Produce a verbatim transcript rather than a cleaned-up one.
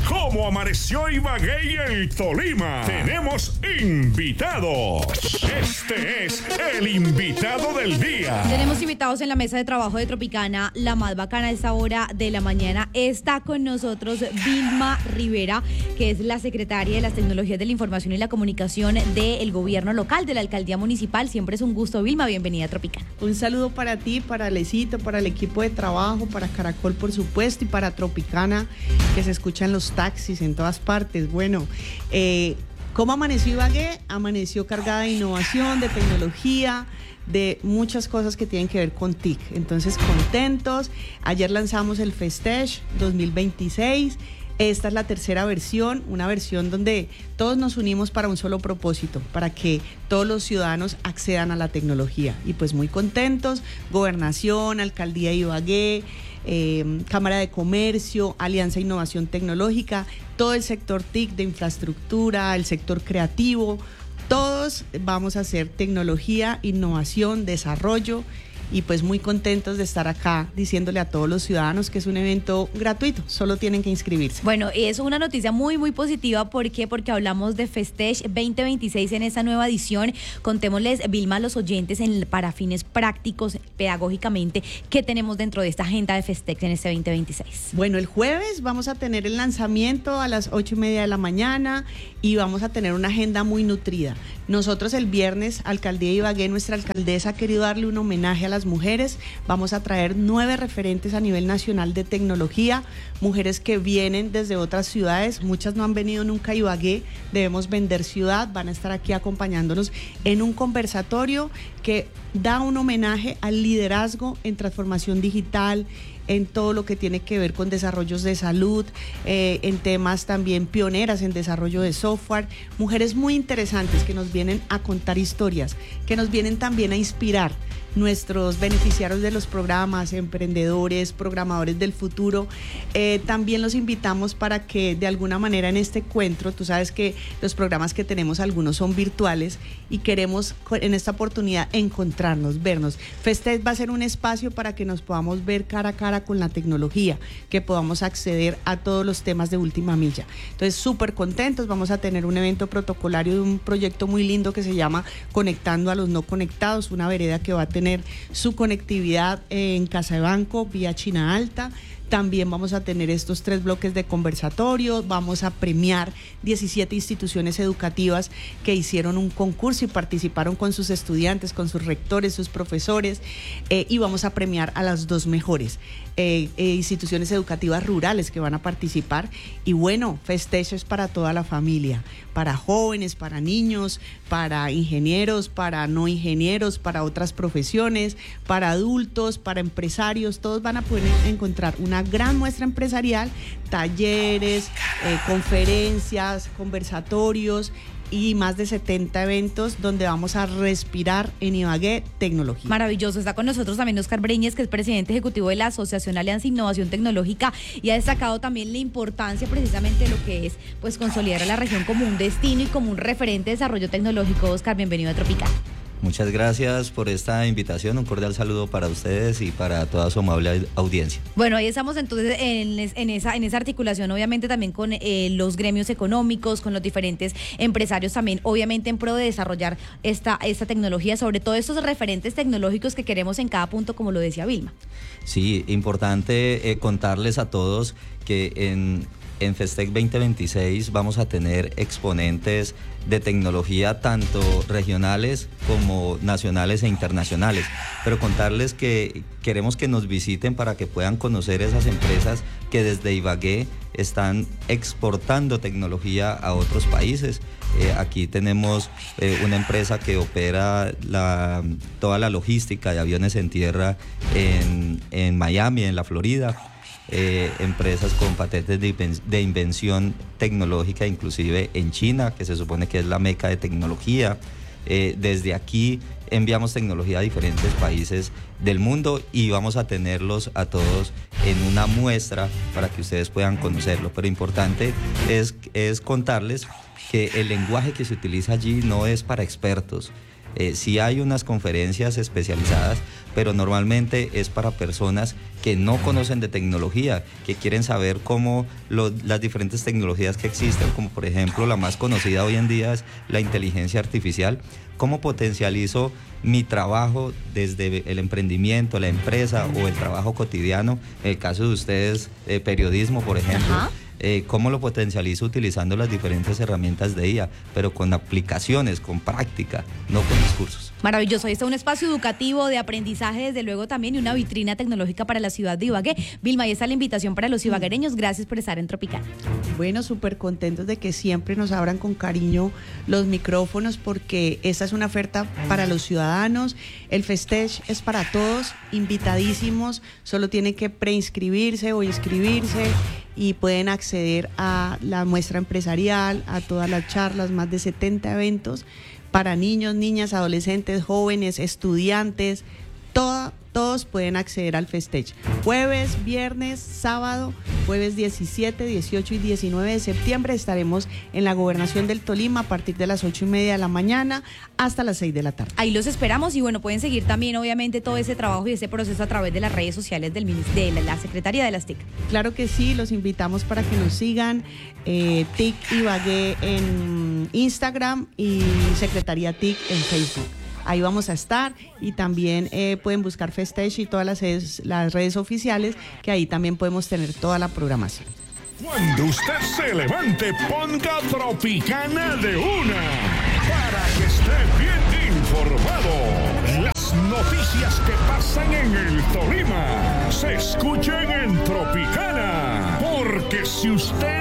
¿Cómo amaneció Ibagué y el Tolima? Tenemos invitados. Este es el invitado del día. Tenemos invitados en la mesa de trabajo de Tropicana, la más bacana a esta hora de la mañana. Está con nosotros Vilma Rivera, que es la secretaria de las Tecnologías de la Información y la Comunicación del gobierno local, de la alcaldía municipal. Siempre es un gusto, Vilma. Bienvenida a Tropicana. Un saludo para ti, para Lecito, para el equipo de trabajo, para Caracol, por supuesto, y para Tropicana, que se escucha en los taxis, en todas partes. Bueno, eh, ¿cómo amaneció Ibagué? Amaneció cargada de innovación, de tecnología, de muchas cosas que tienen que ver con T I C. Entonces, contentos. Ayer lanzamos el Festech dos mil veintiséis. Esta es la tercera versión, una versión donde todos nos unimos para un solo propósito, para que todos los ciudadanos accedan a la tecnología. Y pues muy contentos, Gobernación, Alcaldía de Ibagué, eh, Cámara de Comercio, Alianza Innovación Tecnológica, todo el sector T I C de infraestructura, el sector creativo, todos vamos a hacer tecnología, innovación, desarrollo. Y pues muy contentos de estar acá diciéndole a todos los ciudadanos que es un evento gratuito, solo tienen que inscribirse. Bueno, es una noticia muy, muy positiva. ¿Por qué? Porque hablamos de Festech veinte veintiséis en esta nueva edición. Contémosles, Vilma, a los oyentes en, para fines prácticos, pedagógicamente, ¿qué tenemos dentro de esta agenda de Festech en este veinte veintiséis? Bueno, el jueves vamos a tener el lanzamiento a las ocho y media de la mañana y vamos a tener una agenda muy nutrida. Nosotros el viernes, Alcaldía de Ibagué, nuestra alcaldesa ha querido darle un homenaje a las mujeres. Vamos a traer nueve referentes a nivel nacional de tecnología, mujeres que vienen desde otras ciudades, muchas no han venido nunca a Ibagué, debemos vender ciudad, van a estar aquí acompañándonos en un conversatorio que da un homenaje al liderazgo en transformación digital, en todo lo que tiene que ver con desarrollos de salud, eh, en temas también pioneras en desarrollo de software, mujeres muy interesantes que nos vienen a contar historias, que nos vienen también a inspirar. Nuestros beneficiarios de los programas, emprendedores, programadores del futuro, eh, también los invitamos para que de alguna manera en este encuentro, tú sabes que los programas que tenemos algunos son virtuales y queremos en esta oportunidad encontrarnos, vernos. Festech va a ser un espacio para que nos podamos ver cara a cara con la tecnología, que podamos acceder a todos los temas de última milla. Entonces, súper contentos, vamos a tener un evento protocolario de un proyecto muy lindo que se llama Conectando a los No Conectados, una vereda que va a tener tener su conectividad en Casa de Banco vía China Alta. También vamos a tener estos tres bloques de conversatorio, vamos a premiar diecisiete instituciones educativas que hicieron un concurso y participaron con sus estudiantes, con sus rectores, sus profesores, eh, y vamos a premiar a las dos mejores eh, eh, instituciones educativas rurales que van a participar. Y bueno, Festech es para toda la familia, para jóvenes, para niños, para ingenieros, para no ingenieros, para otras profesiones, para adultos, para empresarios, todos van a poder encontrar una gran muestra empresarial, talleres, eh, conferencias, conversatorios y más de setenta eventos donde vamos a respirar en Ibagué tecnología. Maravilloso. Está con nosotros también Oscar Breñez, que es presidente ejecutivo de la Asociación Alianza Innovación Tecnológica, y ha destacado también la importancia precisamente de lo que es pues consolidar a la región como un destino y como un referente de desarrollo tecnológico. Oscar, bienvenido a Tropicana. Muchas gracias por esta invitación, un cordial saludo para ustedes y para toda su amable audiencia. Bueno, ahí estamos entonces en, en, esa, en esa articulación, obviamente también con eh, los gremios económicos, con los diferentes empresarios también, obviamente en pro de desarrollar esta, esta tecnología, sobre todo estos referentes tecnológicos que queremos en cada punto, como lo decía Vilma. Sí, importante eh, contarles a todos que en... En Festech veinte veintiséis vamos a tener exponentes de tecnología tanto regionales como nacionales e internacionales, pero contarles que queremos que nos visiten para que puedan conocer esas empresas que desde Ibagué están exportando tecnología a otros países. Eh, aquí tenemos eh, una empresa que opera la, toda la logística de aviones en tierra en, en Miami, en la Florida. Eh, empresas con patentes de, de invención tecnológica, inclusive en China, que se supone que es la meca de tecnología. Eh, desde aquí enviamos tecnología a diferentes países del mundo y vamos a tenerlos a todos en una muestra para que ustedes puedan conocerlo. Pero importante es, es contarles que el lenguaje que se utiliza allí no es para expertos. Eh, sí hay unas conferencias especializadas, pero normalmente es para personas que no conocen de tecnología, que quieren saber cómo lo, las diferentes tecnologías que existen, como por ejemplo la más conocida hoy en día es la inteligencia artificial, cómo potencializo mi trabajo desde el emprendimiento, la empresa o el trabajo cotidiano, en el caso de ustedes, eh, periodismo, por ejemplo. Ajá. Eh, cómo lo potencializo utilizando las diferentes herramientas de I A, pero con aplicaciones, con práctica, no con discursos. Maravilloso, ahí está un espacio educativo de aprendizaje, desde luego también, y una vitrina tecnológica para la ciudad de Ibagué. Vilma, ahí está la invitación para los ibaguereños. Gracias por estar en Tropicana. Bueno, súper contentos de que siempre nos abran con cariño los micrófonos, porque esta es una oferta para los ciudadanos. El Festech es para todos, invitadísimos, solo tienen que preinscribirse o inscribirse y pueden acceder a la muestra empresarial, a todas las charlas, más de setenta eventos para niños, niñas, adolescentes, jóvenes, estudiantes, toda, todos pueden acceder al Festech. Jueves, viernes, sábado, jueves diecisiete, dieciocho y diecinueve de septiembre estaremos en la Gobernación del Tolima a partir de las ocho y media de la mañana hasta las seis de la tarde. Ahí los esperamos y bueno, pueden seguir también obviamente todo ese trabajo y ese proceso a través de las redes sociales del de la Secretaría de las T I C. Claro que sí, los invitamos para que nos sigan, eh, T I C Ibagué en Instagram y Secretaría T I C en Facebook. Ahí vamos a estar y también eh, pueden buscar Festech y todas las redes, las redes oficiales, que ahí también podemos tener toda la programación. Cuando usted se levante, ponga Tropicana de una para que esté bien informado. Las noticias que pasan en el Tolima se escuchan en Tropicana, porque si usted